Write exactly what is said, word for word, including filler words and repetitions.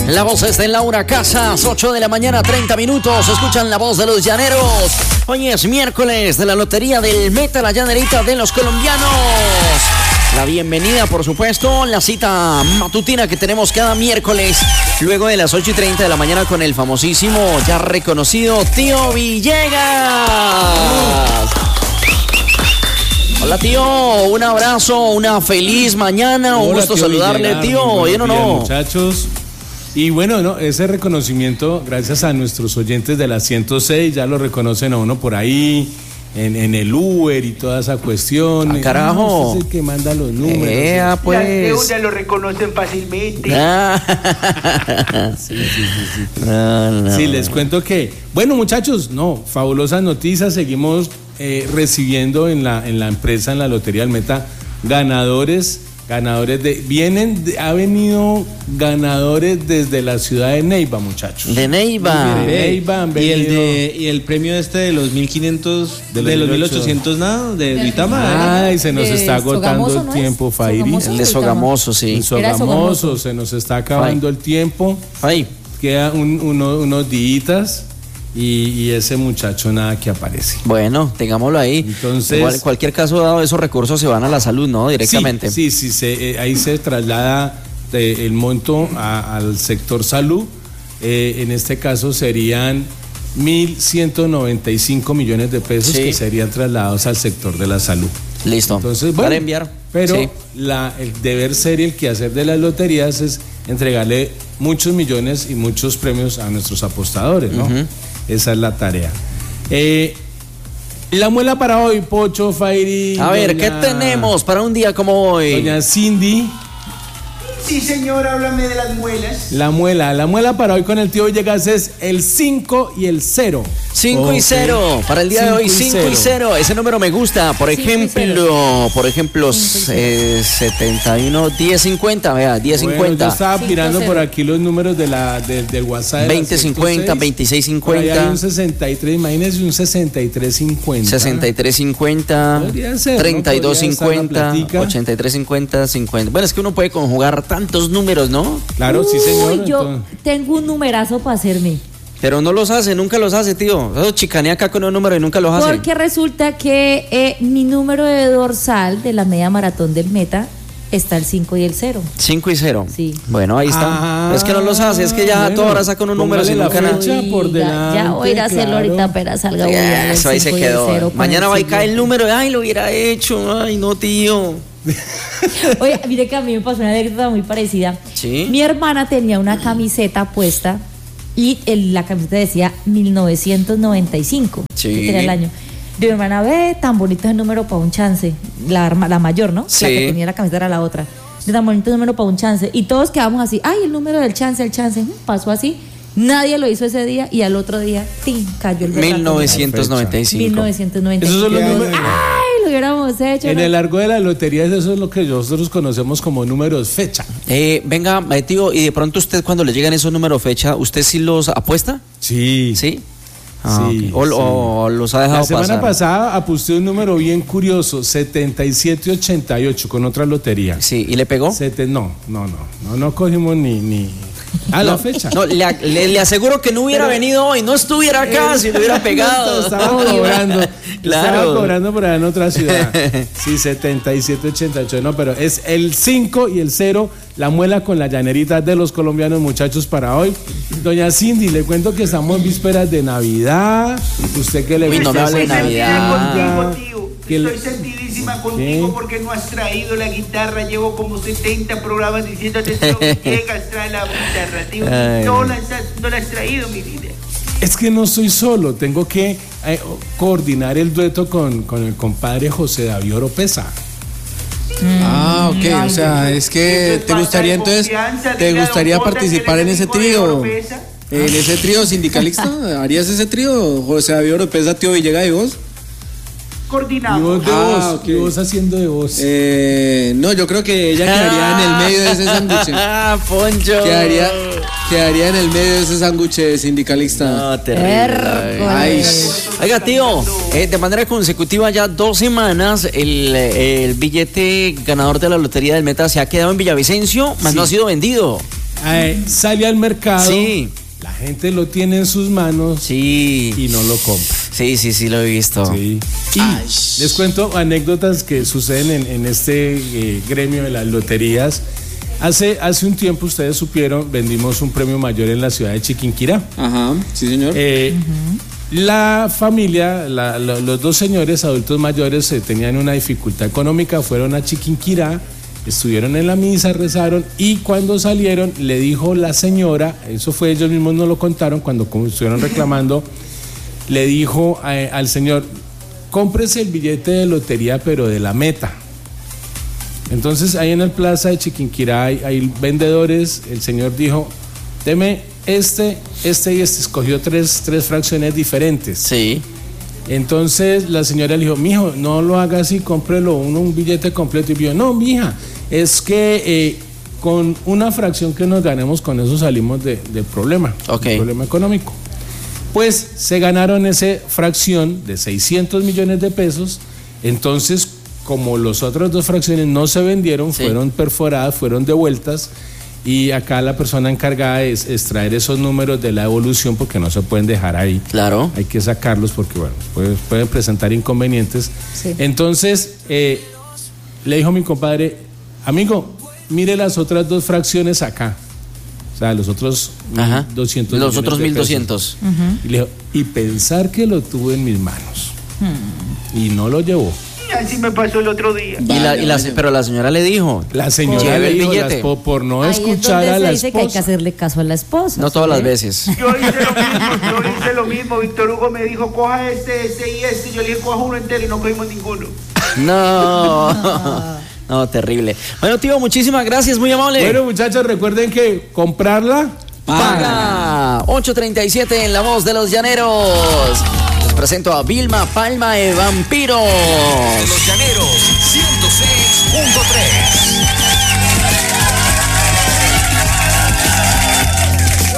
La voz es de Laura Casas, ocho de la mañana, treinta minutos. Escuchan la voz de los llaneros. Hoy es miércoles de la Lotería del Meta, la llanerita de los colombianos. La bienvenida, por supuesto, la cita matutina que tenemos cada miércoles, luego de las ocho y treinta de la mañana, con el famosísimo, ya reconocido Tío Villegas. Hola, tío, un abrazo, una feliz mañana, un Hola, gusto tío saludarle, Villegas, tío, ¿bien o no? Muchachos, y bueno, no, ese reconocimiento, gracias a nuestros oyentes de la ciento seis, ya lo reconocen a uno por ahí, en, en el Uber y toda esa cuestión. Ah, carajo. Ah, usted es el que manda los números. Ea, pues. Las deudas lo reconocen fácilmente. Ah. Sí, sí, sí, sí. No, no. Sí, les cuento que, bueno, muchachos, no, fabulosas noticias, seguimos eh, recibiendo en la, en la empresa, en la Lotería del Meta, ganadores, ganadores de, vienen, de, ha venido ganadores desde la ciudad de Neiva, muchachos. De Neiva. De Neiva han y el venido. de y el premio este de los mil quinientos, De de los los mil mil ochocientos nada, de Duitama. Ay, se nos de está agotando Sogamoso, el ¿no es? tiempo, Fairi. Sogamoso. El de Sogamoso, sí. En Era Sogamoso, Sogamoso. se nos está acabando Ay. el tiempo. Ay, Queda un, uno, unos días y, y ese muchacho nada que aparece. bueno, tengámoslo ahí. Entonces- Igual, en cualquier caso, dado esos recursos, se van a la salud, ¿no? Directamente. Sí, sí, sí, se, eh, ahí se traslada eh, el monto a- al sector salud. Eh, en este caso serían mil ciento noventa y cinco millones de pesos Sí. que serían trasladados al sector de la salud. Listo. Entonces, para bueno, enviar. Pero Sí. la, el deber ser y el quehacer de las loterías es entregarle muchos millones y muchos premios a nuestros apostadores, ¿no? Ujú. Esa es la tarea. Eh, la muela para hoy, Pocho, Fairi. A ver, doña- ¿qué tenemos para un día como hoy? Doña Cindy, Sí, señor, háblame de las muelas. la muela. La muela para hoy con el tío Villegas es el cinco y el cero. cinco y Ok. cero. Para el día de hoy, Cinco y cinco y cero. Ese número me gusta. Por Cinco y ejemplo, por ejemplo, eh, setenta y uno, diez cincuenta. Vea, diez Bueno, cincuenta. yo estaba Cinco, mirando cero. por aquí los números de la, de- del WhatsApp. de la veinte cincuenta, ciento seis. veintiséis Por ahí hay cincuenta. un sesenta y tres, imagínense un sesenta y tres cincuenta. sesenta y tres cincuenta, Podría ser, ¿no? treinta y dos Podría estar la cincuenta, platica. ochenta y tres cincuenta, cincuenta. Bueno, es que uno puede conjugar tantos números, ¿no? Claro, sí, señor. Uy, yo entonces- tengo un numerazo para hacerme. Pero no los hace, nunca los hace, tío. Eso chicanea acá con un número y nunca los hace. Porque resulta que eh, mi número de dorsal de la media maratón del Meta está el cinco y el cero. cinco y cero. Sí. Bueno, ahí está. Ah, es que no los hace, es que ya bueno, toda hora saca un número póngale sin la nunca nada. fecha. por Uy, ya- delante, ya voy a ir a hacerlo claro. ahorita, pero salga voy a ver el Eso ahí se cinco y el quedó. cero con Mañana el va a caer el siguiente. número. Ay, lo hubiera hecho. Ay, no, tío. Oye, mire que a mí me pasó una anécdota muy parecida. Sí. Mi hermana tenía una camiseta puesta y el- la camiseta decía mil novecientos noventa y cinco. Sí. Que era el año. De mi hermana, ve, tan bonito es el número para un chance. La, arma- la mayor, ¿no? Sí. La que tenía la camiseta era la otra. De tan bonito número para un chance. Y todos quedamos así, ay, el número del chance, el chance. Mm, Pasó así. Nadie lo hizo ese día y al otro día, ¡tin! Cayó el berraco. mil novecientos noventa y cinco. mil novecientos noventa y cinco. Esos son los números. Ay, lo hubiéramos hecho. En ¿no? el largo de las loterías, eso es lo que nosotros conocemos como números fecha. Eh, venga, eh, tío, y de pronto usted cuando le llegan esos números fecha, ¿usted sí los apuesta? Sí. ¿Sí? Ah, Sí, ok. o, sí. o los ha dejado La semana pasar. pasada aposté un número bien curioso, setenta y siete ochenta y ocho, con otra lotería. Sí, ¿y le pegó? Sete- no, no, no, no, no cogimos ni, ni a la fecha. No, le, le- le aseguro que no hubiera venido hoy, no estuviera acá si le hubiera pegado. Estaba cobrando, Claro. estaba cobrando por allá en otra ciudad. Sí, setenta y siete ochenta y ocho, no, pero es el cinco y el cero, la muela con la llanerita de los colombianos, muchachos, para hoy. Doña Cindy, le cuento que estamos en vísperas de Navidad. Usted que le Uy, no me hable de Estoy sentida Navidad. contigo, tío. Que le- Estoy sentidísima contigo ¿Qué? porque no has traído la guitarra. Llevo como setenta programas diciéndote tío, llegas, trae la guitarra, tío. Ay, no, no. la has, no la has traído, mi vida. Es que no soy solo, tengo que eh, coordinar el dueto con, con el compadre José David Oropesa. Ah, ok, o sea, es que Eso es te gustaría falta de entonces, confianza, te dile a gustaría don Jota participar que en él ese es amigo de trío, Oropesa. en ese trío sindicalista, ¿harías ese trío? José David Oropesa, tío Villegas y vos. Y Coordinamos. vos de Ah, voz, ok. y vos haciendo de voz. Eh, no, yo creo que ella quedaría en el medio de ese sándwich. Ah, Poncho. Quedaría, quedaría en el medio de ese sándwich sindicalista. No, terrible. Hércules. Ay, Oiga, tío, eh, de manera consecutiva ya dos semanas el, el billete ganador de la Lotería del Meta se ha quedado en Villavicencio, mas no ha sido vendido. eh, sale al mercado, Sí. la gente lo tiene en sus manos Sí. y no lo compra. Sí, sí, sí, lo he visto. Sí. Y les cuento anécdotas que suceden en, en este eh, gremio de las loterías. Hace, hace un tiempo, ustedes supieron, vendimos un premio mayor en la ciudad de Chiquinquirá. Ajá, sí, señor. Eh, La familia, la, la, los dos señores adultos mayores eh, tenían una dificultad económica, fueron a Chiquinquirá, estuvieron en la misa, rezaron y cuando salieron le dijo la señora, eso fue ellos mismos nos lo contaron cuando como estuvieron reclamando, le dijo a, al señor, cómprese el billete de lotería pero de la Meta. Entonces ahí en el plaza de Chiquinquirá hay, hay vendedores, el señor dijo, deme este, este y este, escogió tres, tres fracciones diferentes. Sí. Entonces la señora le dijo, mijo, no lo haga así, cómprelo uno, un billete completo. Y dijo, no, mija, es que eh, con una fracción que nos ganemos, con eso salimos de, del problema, Ok. del problema económico. Pues se ganaron esa fracción de seiscientos millones de pesos, entonces como las otras dos fracciones no se vendieron, Sí. fueron perforadas, fueron devueltas. Y acá la persona encargada es extraer esos números de la evolución porque no se pueden dejar ahí. Claro. Hay que sacarlos porque, bueno, puede- pueden presentar inconvenientes. Sí. Entonces, eh, le dijo mi compadre, amigo, mire las otras dos fracciones acá. O sea, los otros Ajá. mil doscientos Los millones otros de mil pesos. doscientos. Y le dijo, y pensar que lo tuve en mis manos. Y no lo llevó. Así me pasó el otro día. Y la, y la- Vaya. pero la señora le dijo. La señora Lleve le el dijo, billete. la espo- por no Ahí es escuchar donde a se la dice que hay que esposa. hacerle caso a la esposa. No todas ¿sí las ve? veces. Yo hice lo mismo, yo hice lo mismo. Víctor Hugo me dijo, coja este, este y este. Yo le dije, coja uno entero y no cogimos ninguno. No. No, terrible. Bueno, tío, muchísimas gracias, muy amable. Bueno, muchachos, recuerden que comprarla. Paga. ocho treinta y siete en La Voz de los Llaneros. Les presento a Vilma Palma de Vampiros. Los Llaneros ciento seis punto tres.